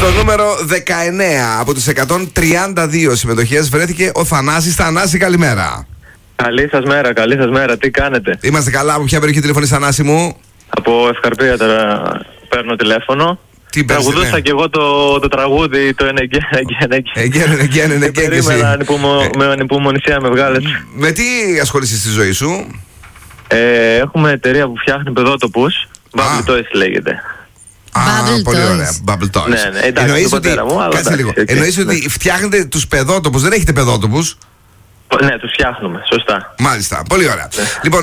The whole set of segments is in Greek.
Στο νούμερο 19 από τις 132 συμμετοχές βρέθηκε ο Θανάσης. Θανάση, καλημέρα. Καλή σας μέρα, τι κάνετε? Είμαστε καλά. Από ποια περιοχή τηλεφωνείς, Θανάση μου? Από Ευκαρπία τώρα παίρνω τηλέφωνο. Τραγουδούσα και εγώ το τραγούδι, το Εγκαίνε. Περίμενα με ανυπομονησία με βγάλες. Με τι ασχολείσαι στη ζωή σου? Έχουμε εταιρεία που φτιάχνει παιδότοπους. Bubble Toys λέγεται. Πολύ ωραία. Bubble Toys. Ναι, εντάξει, το πατέρα μου, αλλά κάτσε λίγο. Εννοείς ότι φτιάχνετε τους παιδότοπους, δεν έχετε παιδότοπους? Ναι, τους φτιάχνουμε, σωστά. Μάλιστα, πολύ ωραία. Λοιπόν,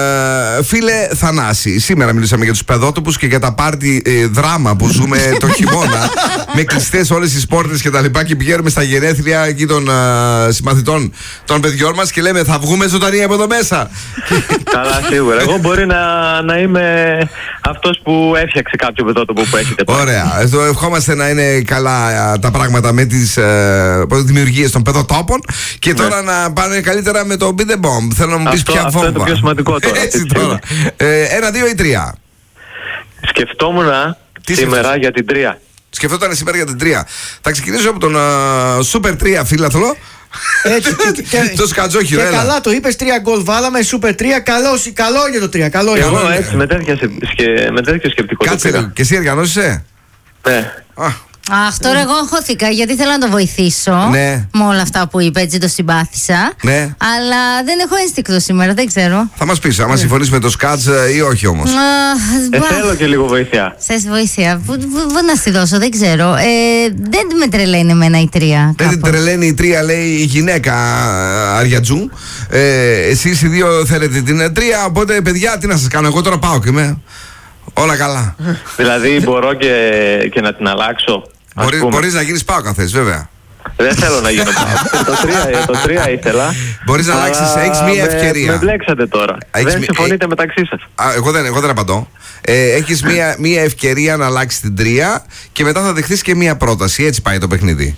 φίλε Θανάση, σήμερα μιλήσαμε για τους παιδότοπους και για τα πάρτι δράμα που ζούμε το χειμώνα. Με κλειστές όλες τις πόρτες και τα λοιπά, και πηγαίνουμε στα γενέθλια εκεί των συμμαθητών των παιδιών μας και λέμε θα βγούμε ζωντανοί από εδώ μέσα. Καλά, σίγουρα. Εγώ μπορεί να είμαι αυτός που έφτιαξε κάποιο παιδότοπο που έχετε πάρει. Ωραία. Ευχόμαστε να είναι καλά τα πράγματα με τις δημιουργίες των παιδοτόπων. Και τώρα να πάνε καλύτερα με το Beat the Bomb. Θέλω να μου πεις ποια βόμβα. Αυτό είναι το πιο σημαντικό τώρα. Έτσι τώρα. 1, 2 ή 3? Σκεφτόμουν σήμερα για την 3. Σκεφτόταν σήμερα για την 3. Θα ξεκινήσω από τον Super 3 φίλαθλο. Έτσι, το σκατζόχυρο. Και καλά το είπες, 3 γκολ βάλαμε, Super 3. Καλό για το 3. Καλό για εγώ έτσι με τέτοιο σκεπτικό. Κάτσε, και εσύ οργανώσεσαι? Ναι. Αχ, τώρα εγώ αγχώθηκα γιατί ήθελα να το βοηθήσω. Ναι. Με όλα αυτά που είπε, έτσι το συμπάθησα. Ναι. Αλλά δεν έχω ένστικτο σήμερα, δεν ξέρω. Θα μας πεις, άμα συμφωνείς με το σκάτς ή όχι όμως. Θέλω και λίγο βοήθεια. Θες βοήθεια? Πού να στη δώσω, δεν ξέρω. Δεν με τρελαίνει εμένα η 3. Δεν την τρελαίνει η 3, λέει η γυναίκα Αριατζού. Εσείς οι δύο θέλετε την 3, οπότε παιδιά, τι να σας κάνω, εγώ τώρα πάω και είμαι. Όλα καλά. Δηλαδή μπορώ και να την αλλάξω. Μπορείς να γίνεις ΠΑΟΚ αν θες, βέβαια. Δεν θέλω να γίνω ΠΑΟΚ. Το 3 ήθελα. Μπορείς να αλλάξεις, έχεις μία ευκαιρία. Με μπλέξατε τώρα. Δεν συμφωνείτε μεταξύ σας. Εγώ δεν απαντώ. Έχεις μία ευκαιρία να αλλάξεις την 3 και μετά θα δεχτείς και μία πρόταση. Έτσι πάει το παιχνίδι.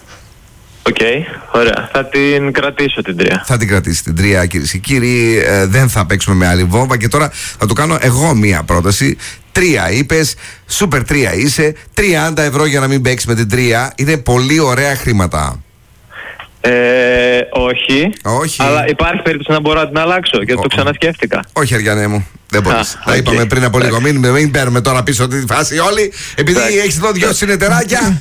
Οκ, ωραία. Θα την κρατήσω την 3. Θα την κρατήσει την 3, κυρίες και κύριοι. Δεν θα παίξουμε με άλλη βόμβα και τώρα θα του κάνω εγώ μία πρόταση. 3 είπες, Super 3 είσαι. 30 ευρώ για να μην παίξει με την 3. Είναι πολύ ωραία χρήματα. Όχι. Αλλά υπάρχει περίπτωση να μπορώ να την αλλάξω, γιατί το ξανασκέφτηκα. Όχι, Αριανέ μου. Δεν μπορείς. Τα είπαμε πριν από λίγο. Μην παίρνουμε τώρα πίσω τη φάση όλοι, επειδή έχεις εδώ 2 συνεταιράκια.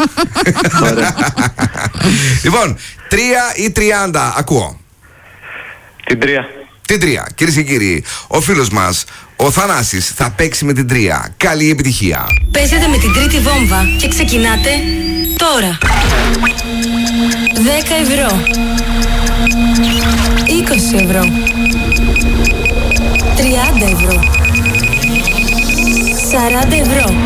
Λοιπόν, 3 ή 30, ακούω. Την 3. Την 3, κυρίες και κύριοι. Ο φίλος μας, ο Θανάσης, θα παίξει με την 3. Καλή επιτυχία. Παίζετε με την τρίτη βόμβα και ξεκινάτε τώρα. 10 ευρώ. 20 ευρώ. 30 ευρώ. 40 ευρώ.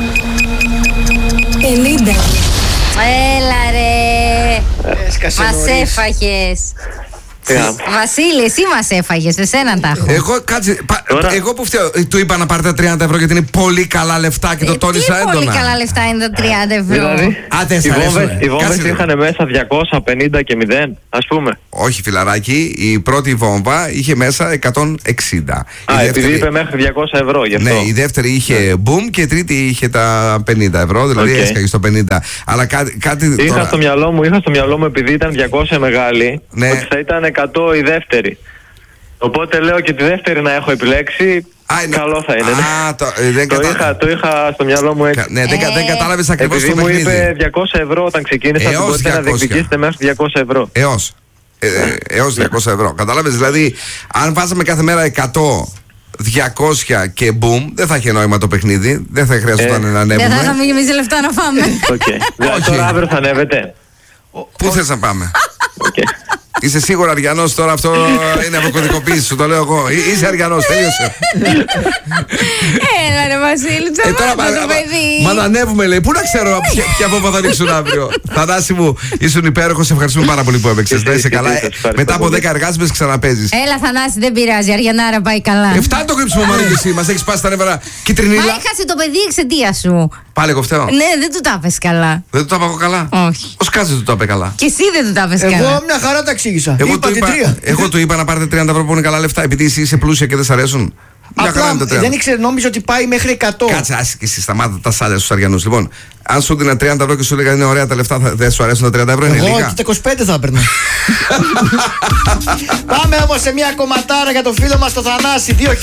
50 ευρώ. Έλα ρε. Μας έφαγες. Βασίλη, εσύ μας έφαγες, εσένα τα έχω. Εγώ που φταίω, του είπα να πάρει τα 30 ευρώ γιατί είναι πολύ καλά λεφτά και το τόνισα έντονα. Πολύ καλά λεφτά είναι τα 30 ευρώ. Δηλαδή, οι βόμβες είχαν μέσα 250 και 0, ας πούμε. Όχι, φιλαράκι, η πρώτη βόμβα είχε μέσα 160. Επειδή είπε μέχρι 200 ευρώ, γι' αυτό. Ναι, η δεύτερη είχε boom και η τρίτη είχε τα 50 ευρώ, δηλαδή έσκαγε στο 50. Αλλά κάτι. Είχα στο μυαλό μου, επειδή ήταν 200 μεγάλη, ότι θα ήταν 100 η δεύτερη. Οπότε λέω και τη δεύτερη να έχω επιλέξει. Καλό θα είναι. Το είχα στο μιαλό μου έτσι. Ναι, δεν κατάλαβες ακριβώς το παιχνίδι. Επειδή μου είπε 200 ευρώ όταν ξεκίνησα, μπορείτε να διεκδικήσετε μέχρι 200 ευρώ. Έως 200 ευρώ. Κατάλαβες, δηλαδή αν βάζαμε κάθε μέρα 100, 200 και boom, δεν θα είχε νόημα το παιχνίδι. Δεν θα χρειαζόταν να ανέβουμε. Δεν θα είχαμε εμείς λεφτά να φάμε. Τώρα αύριο θα ανέβετε? Πού θες να πάμε? Είσαι σίγουρα Αριανός τώρα? Αυτό είναι αποκωδικοποίηση, σου το λέω εγώ. Είσαι Αριανός, τελείωσε. Έλα ρε Βασίλη, τσαμάτα το παιδί. Μα να ανέβουμε, λέει. Πού να ξέρω ποια βόμβα θα ανοίξουν αύριο. Θανάση μου, ήσουν υπέροχος. Σε ευχαριστούμε πάρα πολύ που έπαιξες. Να είσαι καλά. Μετά από 10 εργάσιμες ξαναπέζεις. Έλα Θανάση, δεν πειράζει. Αριανάρα πάει καλά. Φτάνει το κρύψιμο μόνο και εσύ. Μας έχεις πάσει τα νεύρα κυτρινίλα. Μα έχασε το παιδί εξαιτία σου. Πάλι εγώ φταίω. Ναι, δεν του τα πες καλά. Δεν του τα είπα καλά. Όχι. Ο Σκάτζης του τα είπε καλά. Και εσύ δεν του τα πες καλά. Εγώ μια χαρά τα εξήγησα. Εγώ του είπα να πάρετε 30 ευρώ που είναι καλά λεφτά, επειδή εσύ είσαι πλούσια και δεν σ' αρέσουν. Απλά δεν ήξερε, νόμιζε ότι πάει μέχρι 100. Κάτσε, άσε και εσύ, σταμάτα τα σάλια στους Αριανούς. Λοιπόν, Αν σου δίνα 30 ευρώ και σου έλεγα είναι ωραία τα λεφτά, δεν σου αρέσουν τα 30 ευρώ, είναι λίγα? Εγώ και τα 25 θα έπαιρνα. Πάμε όμως σε μια κομματάρα για το φίλο μας το Θανάση.